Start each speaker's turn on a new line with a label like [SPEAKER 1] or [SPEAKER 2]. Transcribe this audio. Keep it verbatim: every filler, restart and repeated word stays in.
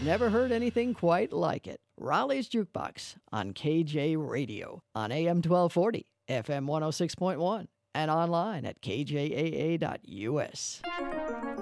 [SPEAKER 1] never heard anything quite like it. Raleigh's Jukebox on K J Radio on A M twelve forty, F M one oh six point one, and online at k j a a dot u s.